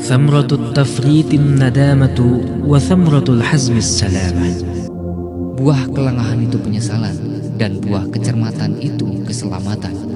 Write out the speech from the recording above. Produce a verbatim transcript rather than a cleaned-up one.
Thamratut tafritin nadamatu wa thamratul hazmis salamah. Buah kelengahan itu penyesalan, dan buah kecermatan itu keselamatan.